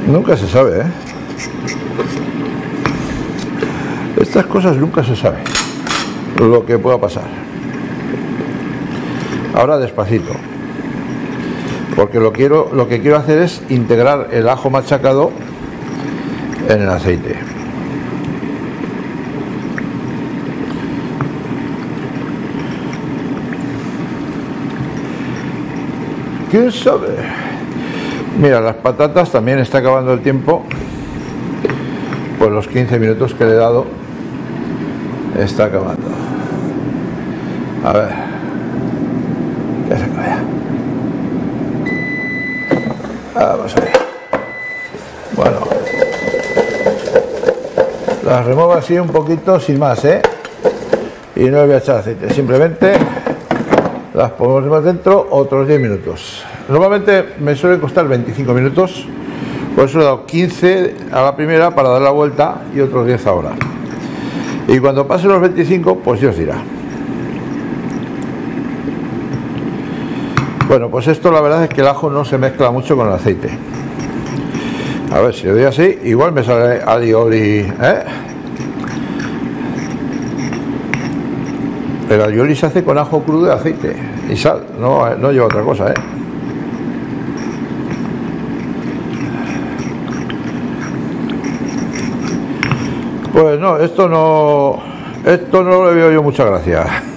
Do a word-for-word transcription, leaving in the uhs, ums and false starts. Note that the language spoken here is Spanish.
Nunca se sabe, ¿eh? Estas cosas nunca se sabe lo que pueda pasar. Ahora despacito, porque lo quiero, lo que quiero hacer es integrar el ajo machacado en el aceite. ¿Quién sabe? Mira, las patatas también está acabando el tiempo. Pues los quince minutos que le he dado está acabando. A ver, ya se acaba ya. Vamos a ver. Bueno, las remuevo así un poquito sin más, ¿eh? Y no le voy a echar aceite, simplemente las ponemos dentro otros diez minutos. Normalmente me suele costar veinticinco minutos, por eso he dado quince a la primera para dar la vuelta y otros diez ahora. Y cuando pase los veinticinco, pues ya os dirá. Bueno, pues esto la verdad es que el ajo no se mezcla mucho con el aceite. A ver, si lo doy así, igual me sale alioli, ¿eh? Pero el alioli se hace con ajo crudo y aceite y sal, no, no lleva otra cosa, ¿eh? Pues no, esto no, esto no le veo yo mucha gracia.